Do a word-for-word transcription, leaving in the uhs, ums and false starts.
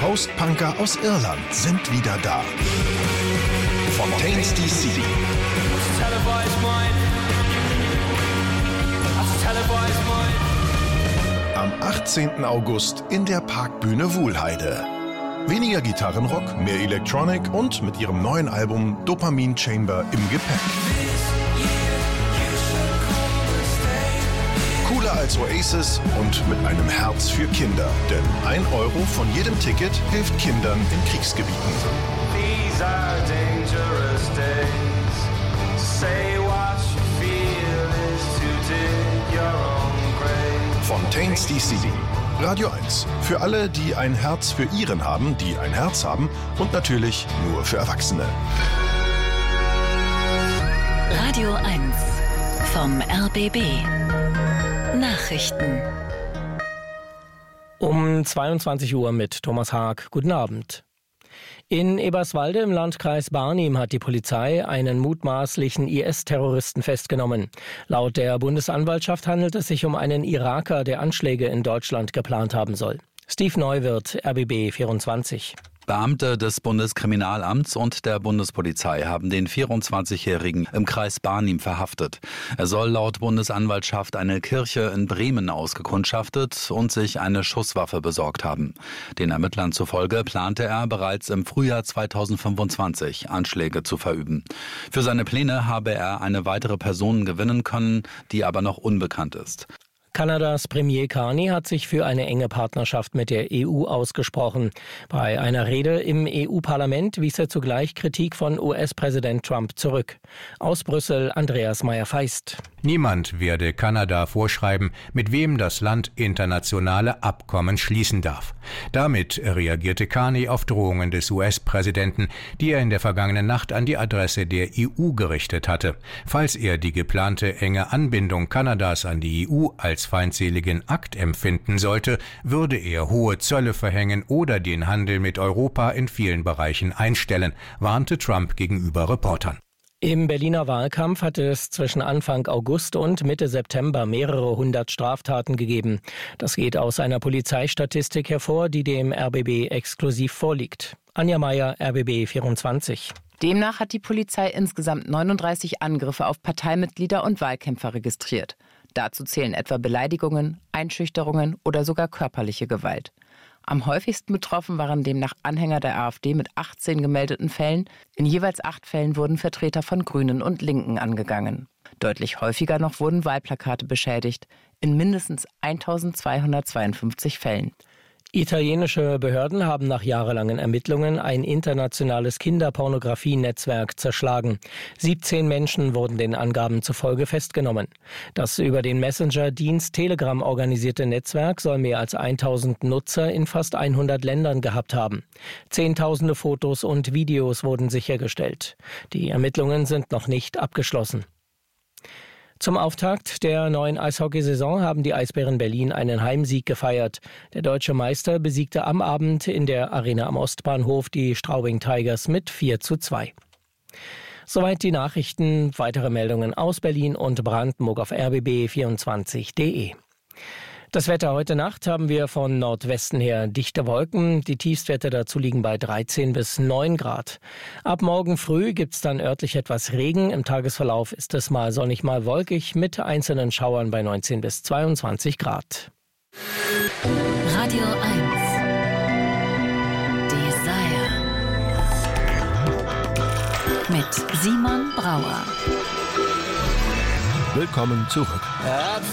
Post-Punker aus Irland sind wieder da. Fontaines D C. Am achtzehnten August in der Parkbühne Wuhlheide. Weniger Gitarrenrock, mehr Electronic und mit ihrem neuen Album Dopamine Chamber im Gepäck. Cooler als Oasis und mit einem Herz für Kinder. Denn ein Euro von jedem Ticket hilft Kindern in Kriegsgebieten. These are dangerous days. Say what you feel is to dig your own grave. Fontaines D C. Radio eins. Für alle, die ein Herz für ihren haben, die ein Herz haben und natürlich nur für Erwachsene. Radio eins vom R B B. Nachrichten. Um zweiundzwanzig Uhr mit Thomas Haag. Guten Abend. In Eberswalde im Landkreis Barnim hat die Polizei einen mutmaßlichen I S-Terroristen festgenommen. Laut der Bundesanwaltschaft handelt es sich um einen Iraker, der Anschläge in Deutschland geplant haben soll. Steve Neuwirth, R B B vierundzwanzig. Beamte des Bundeskriminalamts und der Bundespolizei haben den vierundzwanzigjährigen im Kreis Barnim verhaftet. Er soll laut Bundesanwaltschaft eine Kirche in Bremen ausgekundschaftet und sich eine Schusswaffe besorgt haben. Den Ermittlern zufolge plante er bereits im Frühjahr zweitausendfünfundzwanzig Anschläge zu verüben. Für seine Pläne habe er eine weitere Person gewinnen können, die aber noch unbekannt ist. Kanadas Premier Carney hat sich für eine enge Partnerschaft mit der E U ausgesprochen. Bei einer Rede im E U-Parlament wies er zugleich Kritik von U S-Präsident Trump zurück. Aus Brüssel Andreas Meyer-Feist. Niemand werde Kanada vorschreiben, mit wem das Land internationale Abkommen schließen darf. Damit reagierte Carney auf Drohungen des U S-Präsidenten, die er in der vergangenen Nacht an die Adresse der E U gerichtet hatte. Falls er die geplante enge Anbindung Kanadas an die E U als feindseligen Akt empfinden sollte, würde er hohe Zölle verhängen oder den Handel mit Europa in vielen Bereichen einstellen, warnte Trump gegenüber Reportern. Im Berliner Wahlkampf hatte es zwischen Anfang August und Mitte September mehrere hundert Straftaten gegeben. Das geht aus einer Polizeistatistik hervor, die dem R B B exklusiv vorliegt. Anja Meier, R B B vierundzwanzig. Demnach hat die Polizei insgesamt neununddreißig Angriffe auf Parteimitglieder und Wahlkämpfer registriert. Dazu zählen etwa Beleidigungen, Einschüchterungen oder sogar körperliche Gewalt. Am häufigsten betroffen waren demnach Anhänger der AfD mit achtzehn gemeldeten Fällen. In jeweils acht Fällen wurden Vertreter von Grünen und Linken angegangen. Deutlich häufiger noch wurden Wahlplakate beschädigt, in mindestens eintausendzweihundertzweiundfünfzig Fällen. Italienische Behörden haben nach jahrelangen Ermittlungen ein internationales Kinderpornografie-Netzwerk zerschlagen. siebzehn Menschen wurden den Angaben zufolge festgenommen. Das über den Messenger-Dienst Telegram organisierte Netzwerk soll mehr als tausend Nutzer in fast hundert Ländern gehabt haben. Zehntausende Fotos und Videos wurden sichergestellt. Die Ermittlungen sind noch nicht abgeschlossen. Zum Auftakt der neuen Eishockeysaison haben die Eisbären Berlin einen Heimsieg gefeiert. Der deutsche Meister besiegte am Abend in der Arena am Ostbahnhof die Straubing Tigers mit vier zu zwei. Soweit die Nachrichten. Weitere Meldungen aus Berlin und Brandenburg auf r b b vierundzwanzig punkt d e. Das Wetter heute Nacht haben wir von Nordwesten her dichte Wolken. Die Tiefstwerte dazu liegen bei dreizehn bis neun Grad. Ab morgen früh gibt's dann örtlich etwas Regen. Im Tagesverlauf ist es mal sonnig, mal wolkig mit einzelnen Schauern bei neunzehn bis zweiundzwanzig Grad. Radio eins. Desire. Mit Simon Brauer. Willkommen zurück.